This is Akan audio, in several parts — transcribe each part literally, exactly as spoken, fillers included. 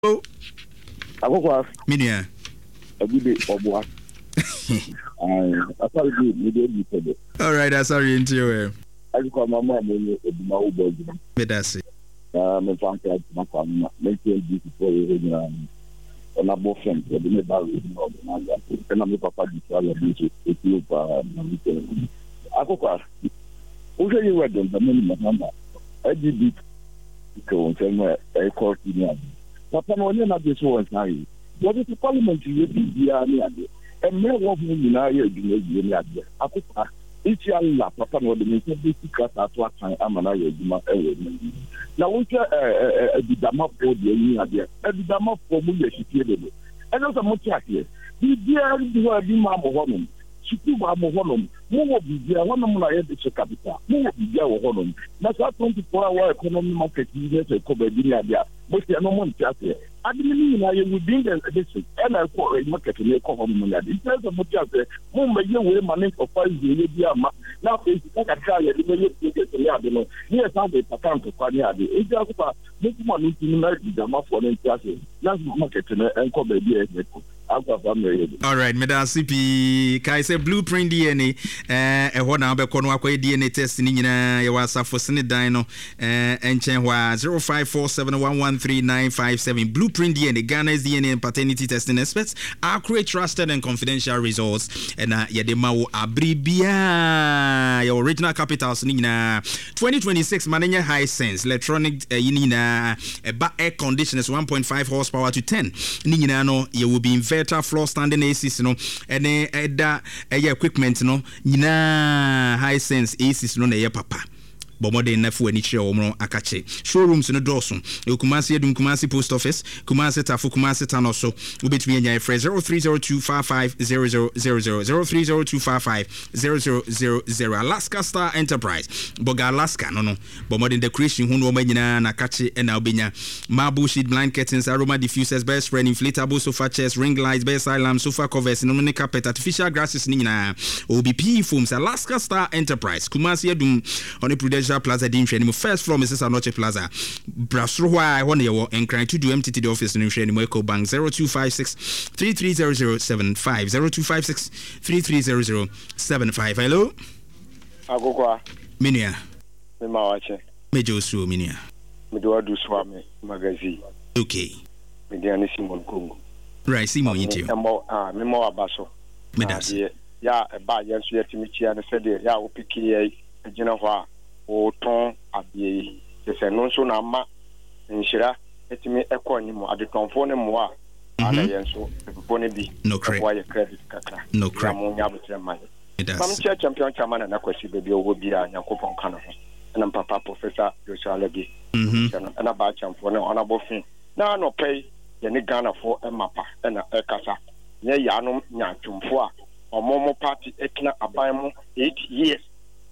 Oh, Akokwa. Minia. Agude Obwa. I sorry you me dey All right, I'm sorry into you. I call my mom when Eduma Ubo. Medasi. Uh, me fancy my family. Make it beautiful in on a boyfriend. The me ba we no na. And my papa di sala bi to you pa na me. Akokwa. Oje you were done the money number. I did it. Ko tell me I call you. Papa no na this one say. What is the parliament you be here ni ade? And me wo mu nyina ye adwuma die ni ade. Akokwa. Ichi Allah papa no de me say be secret ato atan amana ye adwuma ewe ni. Na wo che eh eh bidama for de ni ade. E bidama for mu ye shitie de. E no so mo ti ake. Bi bia bi wa bi ma mo honom. Shiku ba mo honom. Mo wo bi bia honom na ye de capital. Mo wo bi bia wo honom. Na so twenty-four hour economy market ni se ko ba bi ni ade. Mo ti no mo ti ake. Admin na ye within the district and I call a market in the economy. In terms of what you say, Mumbai, you will manage for five years. Now, if you can try it, you will get the Yadino. Here's how they account to Kwanyadi. It's just about this one who united the map for them. That's market and call baby. All right, Madam C P, Kai say blueprint D N A, eh, a one number corner D N A testing in your for Senate Dino, eh, and Chenwa zero five four seven one one three nine five seven. Blueprint D N A, Ghana's D N A and paternity testing experts, accurate, trusted, and confidential results. And uh, Yadema Abribia, your original capitals, Nina, twenty twenty-six, Mananya High Sense, electronic, uh, Nina, uh, air conditioners, one point five horsepower to ten. Nina, no, you will be in floor standing A Cs, no, and eh, that equipment, no, Nina High Sense A Cs, no, ne papa. Bomode nefu enichi omro akache showrooms no doso Kumasi Edum Kumasi Post Office Kumasi Tafu Kumasi Tanoso ubetumi enya efre zero three zero two five five zero zero zero zero zero three zero two five five zero zero zero zero. Alaska Star Enterprise Boga Alaska no no bomode decoration hu no manyina na kache ena obenya marble sheet blind curtains aroma diffusers best spread inflatable sofa chairs ring lights best alarm sofa covers no ne carpet artificial grasses ni nyina O B P foams. Alaska Star Enterprise Kumasi Edum on Prudential Plaza Dim first floor Missus Anoche Plaza Brasro why one year and crying to do M T T office in Eco Bank zero two five six three three zero zero seven five zero two five six three three zero zero seven five. Hello Agogwa Minia me mawache Mejo Su Minia me do adu swame magazine. Okay Me dia ni Simon Kongo right Simon yiti mo ah me mo abaso me das ya e ba ya so yetimi chia no said ya opiki ye agina ho a o ton abie se no so na ma nshira etimi ekoni mo adetonfo ne mo a ana yenso epopo ne bi no credit credit kaka no credit mo nya botre man sam che champion chairman na kwasi bebi owo bi a yakopon kana ho na papa professor Joshua Lebi mhm na ba chamfo ne ona bofin na no pay ye ne Ghana fo emapa na ekasa nye yanom nya twumfo a omomo party ekina aban mo eight years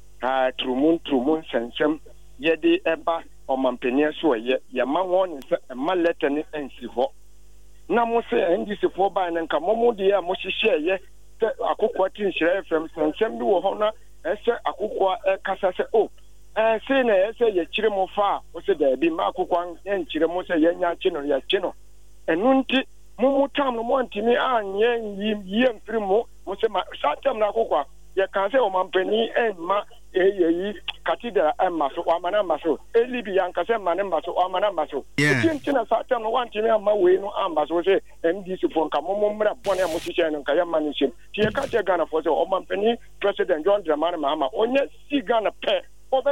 ah trumun trumun sensem yede eba omampenia so ye ye ma won se ma letter ni ensi ho na mo se N D C fo ban nka momo de ya mo hihye ye akokwa tin hire F M sensem bi wo ho na ese akokwa kasa se o eh se na ese ye kire mo fa o se da bi ma akokwa en kire mo se ye nya chi no ye chi no enunti mo mo tam no mo ntimi anye yie mfiri mo mo se ma satam na akokwa ye kan se o mampeni en ma eyi katidra emma so amana maso elibi yanka se mane maso amana maso tintina satam no wanti me amma we no amba so se M D C fon ka momo mra bone mo si chen nka ya manishim tie ka che Ghana for se o mampeni President John Dramani Mahama onye si Ghana pe okay,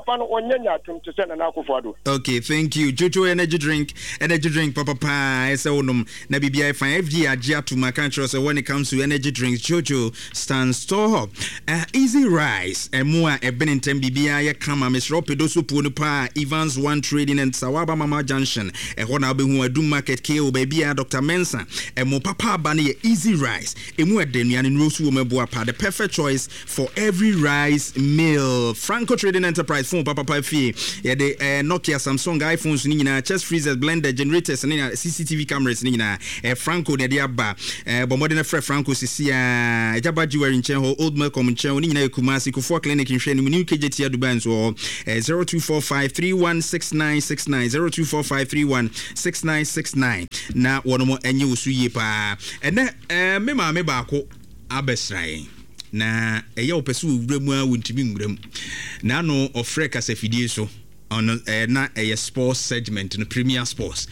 thank you. Jojo energy drink, energy drink, Papa Pa. I say, Onum, na B B I fine. F G Ajia to my country. So when it comes to energy drinks, Jojo stands tall. Uh, easy Rise, and more a Bennington B B I. Come, Miss Ropedo Supunupa, Evans One Trading and Sawaba Mama Junction. And one I'll be who I do market K O baby, Doctor Mensa, and more Papa Bunny, Easy Rise. And more Demian and Rosu Meboapa, the perfect choice for every rice meal. Franco Trading Enterprise phone papa papa fee yeah the uh, Nokia Samsung iPhones ni nyina chest freezers blender generators ni C C T V cameras ni nyina uh, Franco de dia ba uh, bomode na frɛ Franco sisi a ejaba jewelry nchen ho Old Malcolm nchen ni nyina Kumasi Kufo clinic nhwe ni new K J T Dubai so zero two four five three one six nine six nine zero two four five three one six nine six nine na wono mo enye usu ye pa ene eh me ma me ba ko abesran na eye opese wuramu a wontimi nwuram na no ofre kasa fidie so on eh, na eye sports segment no Premier Sports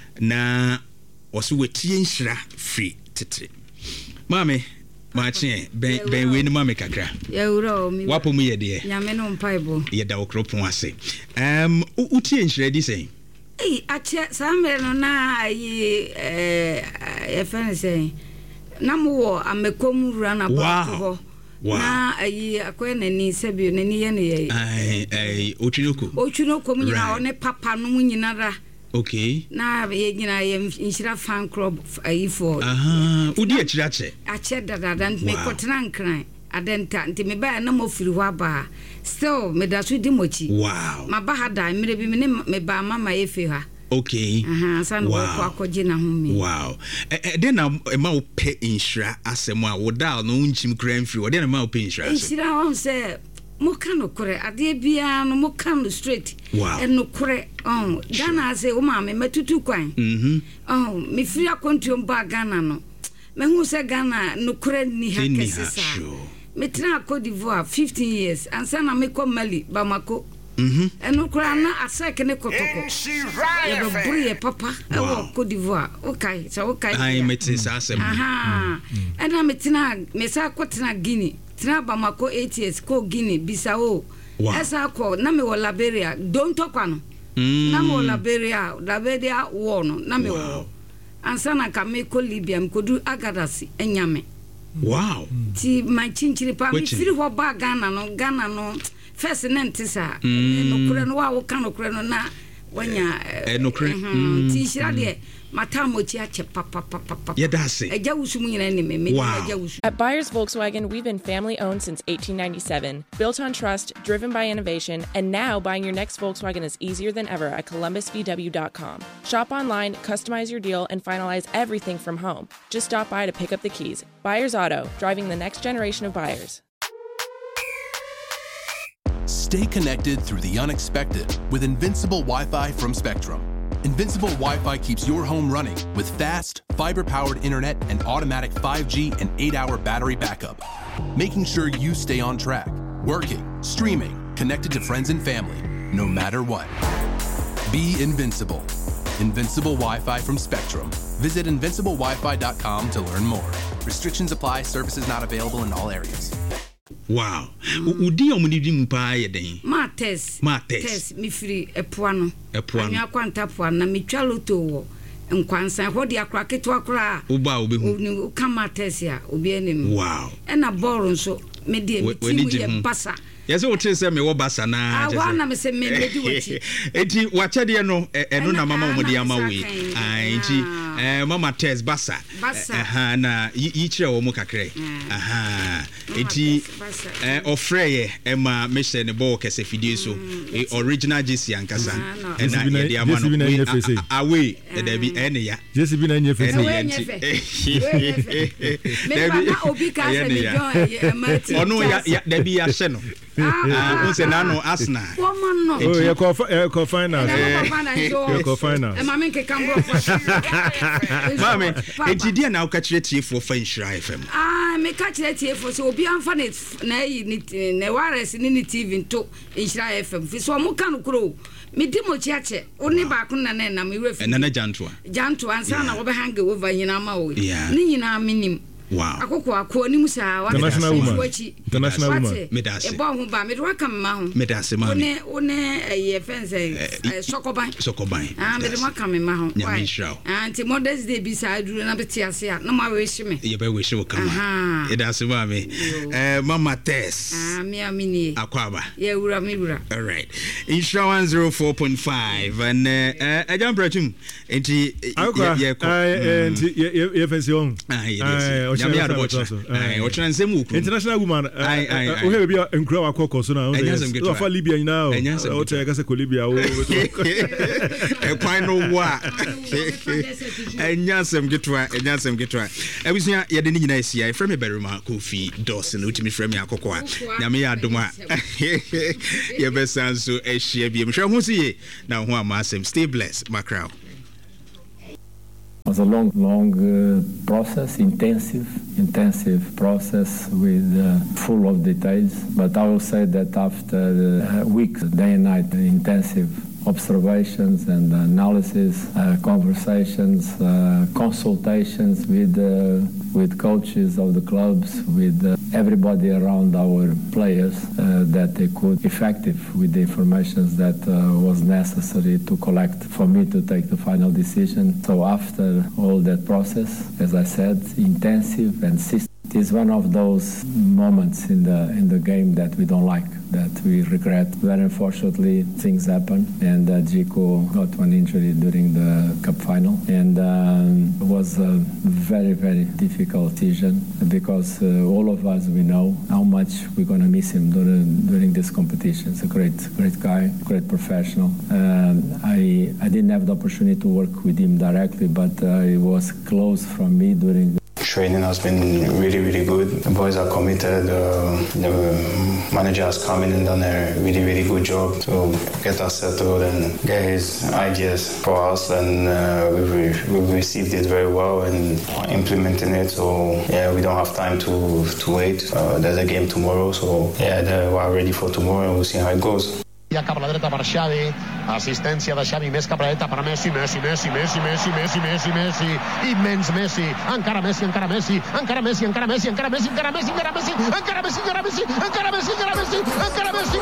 na oso wetie nhira free tete mame mache ben ben we ni mame kakra ya uro mi wapo mu ye de nyame no mpaibo ye da okropon ase um utie nhira di sen eh ache samre no na ayi eh e fen say na mo amekom run about ho na ayi akoye nani sebio nani ye ne ye ai ai otwinoko otwinoko mu nyina one papa no mu nyina ra okay na ye nyina ye inshira fan club ayi for aha udi akira che ache dada me kotena nkran adenta nti me ba na mo firi ho aba still me da so di mochi wow ma ba hada mere bi me me ba mama ye fe ha okay aha san wo ko akoje na ho mi wow eh den na ma wo pe inshira asem a wo da no nchim kran free wo den na ma wo pe inshira asem inshira on say mo kan no kore ade bia no mo kan no straight wow e no kore on Ghana say o ma me matutu kwan mhm oh me free akontuom ba Ghana no me hu say Ghana no kore ni ha kesisa me tra Cote d'Ivoire fifteen years ansa na me ko Mali Bamako mhm eno kura na asake ne kotoko ye do brie papa e wo Cote d'Ivoire okay so okay ai metis asem aha ena metina me sa kotena Guinea tina Bamako eight years ko Guinea Bissau esa ko na me wo Liberia don't talk kwano na me wo Liberia Liberia wo no na me wo ansa na ka me ko Libya me ko du Agadasi enyame wow ti my chinchiri pa me firi ho ba Ghana no Ghana no first nentisa no kure no wa wo kan no kure no na wanya eh no kure ti shira de mata mochi ache papa papa papa yeah that's it eja wusu mu nyina ni me me eja wusu. At Buyers Volkswagen, we've been family owned since eighteen ninety-seven, built on trust, driven by innovation, and now buying your next Volkswagen is easier than ever at columbus v w dot com. Shop online, customize your deal, and finalize everything from home. Just stop by to pick up the keys. Buyers Auto, driving the next generation of buyers. Stay connected through the unexpected with Invincible Wi-Fi from Spectrum. Invincible Wi-Fi keeps your home running with fast, fiber-powered internet and automatic five G and eight-hour battery backup, making sure you stay on track, working, streaming, connected to friends and family, no matter what. Be invincible. Invincible Wi-Fi from Spectrum. Visit invincible wi fi dot com to learn more. Restrictions apply. Services not available in all areas. Wow. Udi omudi mpa ye den. Ma test. Ma test. Test mi free epoano. Epoano. Anya kwanta poano na mi twa loto wo. Nkwansan ho de akra ketwa kra. Uba obi hu. Ni kama test ya obi anim. Wow. E na ball nso me de mi timu ye basa. Yes, what is me wo basa na. Ah, wa na me se me medi wachi. Enti wache de no eno na mama mo de ama we. Ah, enti eh mama test basa. Aha na yi kire wo mo kakre. Aha. Enti eh ofreye e ma me se ne ball kese fidie so. Original J C ankasa. E na ye de ama no. Awe e da bi e ne ya. J C bi na nyefe. Me ba obi ka se me jo e ma ti. Ono ya da bi ya hye no. Ah, unse na no Arsenal. Woman no. Oh, you call you call final. You call final. E ma me nke kan bro. Mama, enti dia na ukachire tie for fa Inshira F M. Ah, me ka chire tie for so obi anfa ne na yi ne wireless ni ni T V nto Inshira F M. Fi so mo kan kuro. Me di mo chiache. Oni ba ko na na na me refi. Na na jantoa. Jantoa ansa na wo be hang over nyina ma wo. Ni nyina minim. Wow. Akoko akọ ni musa wa international woman. International woman. Medase. E bo ho ba me do aka ma ho. Medase ma. One one eh fence sokoban. Sokoban. Ah me do aka me ma ho. Nyamishaw. Ah nti Mother's Day bi sa aduru na beti ase a na ma we hye me. Ye ba we hye wo kama. E da se ma me. Eh Mama Tess. Ah me amini. Akwaba. Ye wura me wura. All right. Inshira one oh four point five and eh Ajam Brachum. Enti ye ko. Eh enti ye ye fence on. Ah nyame ado bocha ai o chena nsem wuku international woman ai ai o have bia enkura wa kokko so na o fa Libya nyina o o te ka se ko Libia o e kwan no wa enyasem getwa enyasem getwa ebusua ye de ni nyina esia e frame me beruma Kofi Dawson utimi frame me akoko a nyame ya adoma ye besanso e hia bi mhwe ho siye na ho amasem. Stay blessed my crowd. It was a long, long uh, process, intensive, intensive process with uh, full of details. But I will say that after uh, weeks, day and night, intensive observations and analysis, uh, conversations, uh, consultations with uh, with coaches of the clubs, with uh, everybody around our players, uh, that they could be effective with the information that uh, was necessary to collect for me to take the final decision. So after all that process, as I said, intensive and systematic. It is one of those moments in the in the game that we don't like, that we regret. Very unfortunately, things happen, and uh, Zico got one injury during the cup final, and um, it was a very, very difficult decision because uh, all of us, we know how much we're going to miss him during, during this competition. He's a great, great guy, great professional. Um, I, I didn't have the opportunity to work with him directly, but uh, it was close from me during the training has been really, really good. The boys are committed. Uh, the manager has come in and done a really, really good job to get us settled and get his ideas for us. And uh, we've, we've received it very well and implementing it. So, yeah, we don't have time to, to wait. Uh, there's a game tomorrow. So, yeah, we're ready for tomorrow and we'll see how it goes. Ja cap a la dreta per Xavi, assistència de Xavi més cap a la dreta per Messi, Messi, Messi, Messi, Messi, Messi, Messi, Messi, immens Messi, encara Messi, encara Messi, encara Messi, encara Messi, encara Messi, encara Messi, encara Messi, encara Messi, encara Messi, encara Messi, encara Messi, encara Messi,